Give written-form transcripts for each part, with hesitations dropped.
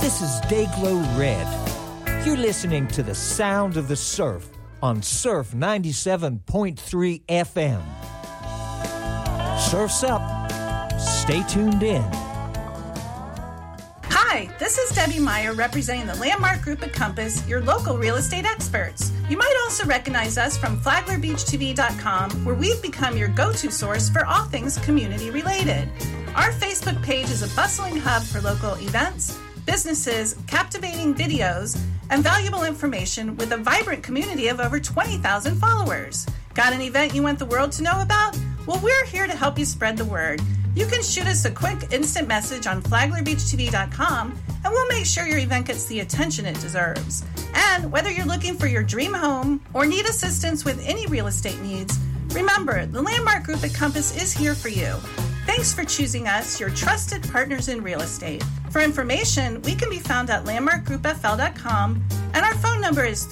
This is Dayglow Red. You're listening to the sound of the surf on Surf 97.3 FM. Surf's up. Stay tuned in. Hi, this is Debbie Meyer representing the Landmark Group at Compass, your local real estate experts. You might also recognize us from FlaglerBeachTV.com, where we've become your go-to source for all things community related. Our Facebook page is a bustling hub for local events, businesses, captivating videos, and valuable information with a vibrant community of over 20,000 followers. Got an event you want the world to know about? Well, we're here to help you spread the word. You can shoot us a quick instant message on FlaglerBeachTV.com, and we'll make sure your event gets the attention it deserves. And whether you're looking for your dream home or need assistance with any real estate needs, remember, the Landmark Group at Compass is here for you. Thanks for choosing us, your trusted partners in real estate. For information, we can be found at landmarkgroupfl.com, and our phone number is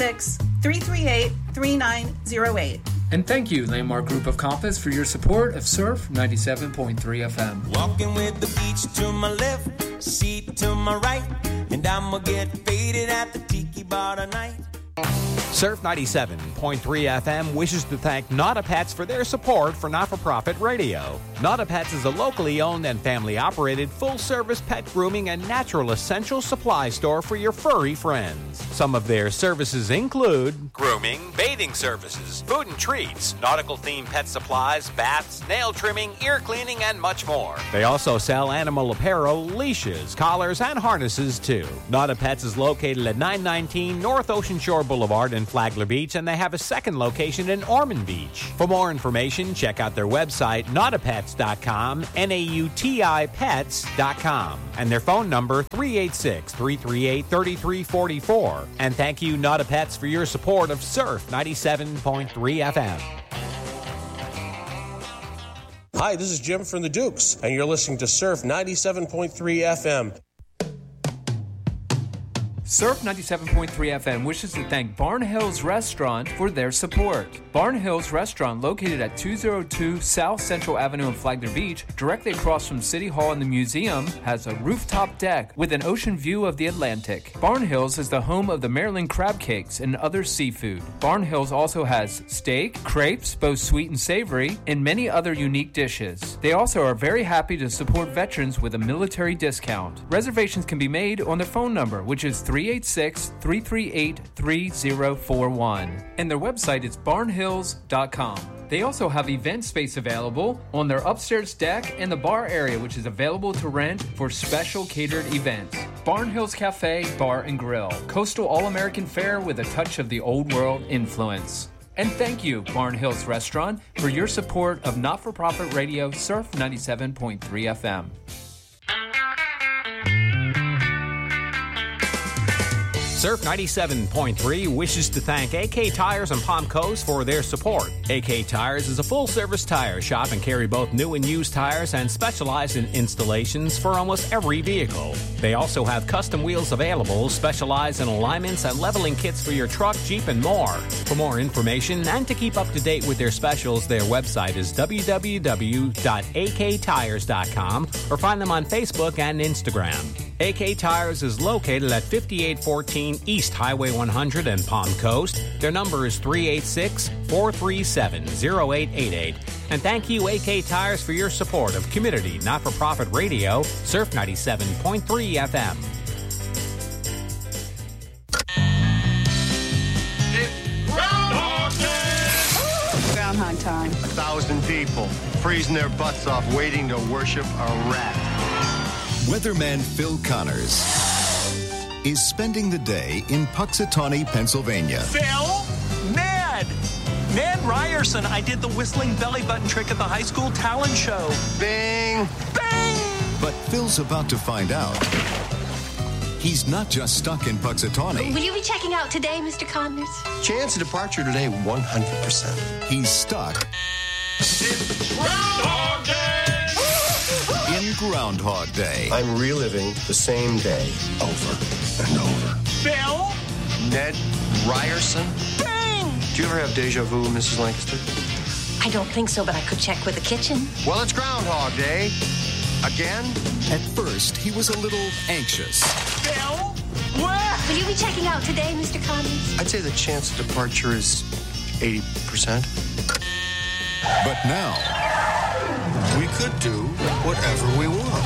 386-338-3908. And thank you, Landmark Group of Compass, for your support of Surf 97.3 FM. Walking with the beach to my left, seat to my right, and I'm gonna get faded at the tiki bar tonight. Surf 97.3 FM wishes to thank Not A Pets for their support for not-for-profit radio. Not A Pets is a locally owned and family-operated full-service pet grooming and natural essential supply store for your furry friends. Some of their services include grooming, bathing services, food and treats, nautical-themed pet supplies, baths, nail trimming, ear cleaning, and much more. They also sell animal apparel, leashes, collars, and harnesses, too. Not A Pets is located at 919 North Ocean Shore Boulevard in Flagler Beach, and they have a second location in Ormond Beach. For more information, check out their website, nautipets.com, nautipets.com, and their phone number, 386-338-3344. And thank you, Not A Pets, for your support of Surf 97.3 FM. Hi, this is Jim from the Dukes, and you're listening to Surf 97.3 FM. Surf 97.3 FM wishes to thank Barn Hills Restaurant for their support. Barn Hills Restaurant, located at 202 South Central Avenue in Flagler Beach, directly across from City Hall and the museum, has a rooftop deck with an ocean view of the Atlantic. Barn Hills is the home of the Maryland crab cakes and other seafood. Barn Hills also has steak, crepes, both sweet and savory, and many other unique dishes. They also are very happy to support veterans with a military discount. Reservations can be made on their phone number, which is 386-338-3041. And their website is barnhills.com. They also have event space available on their upstairs deck and the bar area, which is available to rent for special catered events. Barn Hills Cafe, Bar and Grill. Coastal All-American fare with a touch of the old world influence. And thank you, Barn Hills Restaurant, for your support of not-for-profit radio Surf 97.3 FM. Surf 97.3 wishes to thank AK Tires on Palm Coast for their support. AK Tires is a full-service tire shop and carry both new and used tires and specialize in installations for almost every vehicle. They also have custom wheels available, specialize in alignments and leveling kits for your truck, Jeep, and more. For more information and to keep up to date with their specials, their website is www.aktires.com or find them on Facebook and Instagram. AK Tires is located at 5814 East Highway 100 in Palm Coast. Their number is 386-437-0888. And thank you, AK Tires, for your support of community not-for-profit radio, Surf 97.3 FM. Groundhog time. 1,000 people freezing their butts off waiting to worship a rat. Weatherman Phil Connors is spending the day in Puxatawney, Pennsylvania. Phil? Ned Ryerson. I did the whistling belly button trick at the high school talent show. Bing! Bang! But Phil's about to find out he's not just stuck in Puxatawney. Will you be checking out today, Mr. Connors? Chance of departure today, 100%. He's stuck Groundhog Day! in Groundhog Day. I'm reliving the same day over and over. Phil? Ned Ryerson? Bang! Do you ever have deja vu, Mrs. Lancaster? I don't think so, but I could check with the kitchen. Well, it's Groundhog Day. Again? At first, he was a little anxious. Bill? Will you be checking out today, Mr. Connors? I'd say the chance of departure is 80%. But now, We could do whatever we want.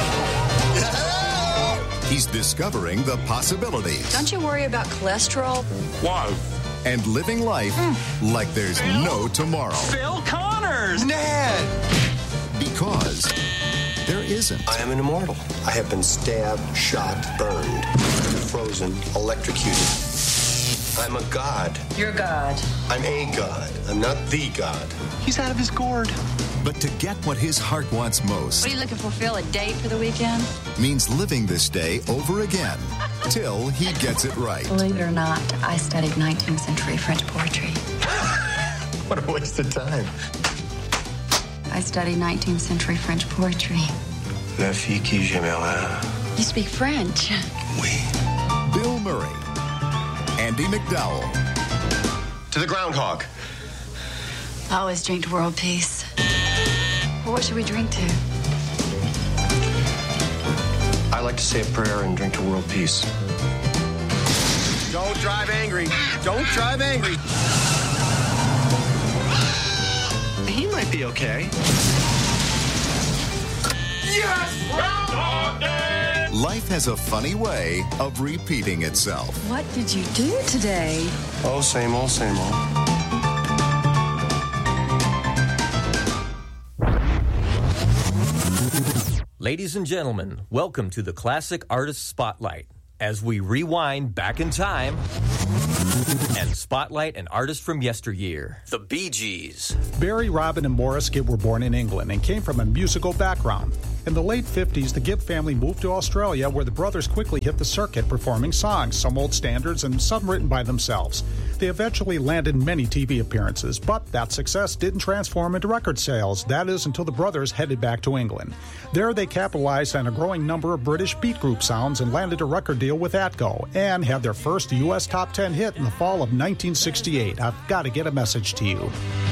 he's discovering the possibilities. Don't you worry about cholesterol? Why? And living life like there's no tomorrow. Phil Connors! Ned! Because there isn't. I am an immortal. I have been stabbed, shot, burned, frozen, electrocuted. I'm a god. You're a god. I'm a god. I'm not the god. He's out of his gourd. But to get what his heart wants most What are you looking for, Phil? A date for the weekend? means living this day over again till he gets it right. Believe it or not, I studied 19th century French poetry. What a waste of time. I studied 19th century French poetry. La fille qui j'aimerais. You speak French? Oui. Bill Murray, Andy McDowell. To the groundhog. I always drink to world peace. Well, what should we drink to? I like to say a prayer and drink to world peace. Don't drive angry. Don't drive angry. He might be okay. Yes! Groundhog Day! Life has a funny way of repeating itself. What did you do today? Oh, same old, same old. Ladies and gentlemen, welcome to the Classic Artist Spotlight, as we rewind back in time and spotlight an artist from yesteryear, the Bee Gees. Barry, Robin, and Morris Gibb were born in England and came from a musical background. In the late 50s, the Gibb family moved to Australia, where the brothers quickly hit the circuit performing songs, some old standards and some written by themselves. They eventually landed many TV appearances, but that success didn't transform into record sales. That is, until the brothers headed back to England. There, they capitalized on a growing number of British beat group sounds and landed a record deal with Atco, and had their first U.S. Top 10 hit in the fall of 1968, I've Got to Get a Message to You.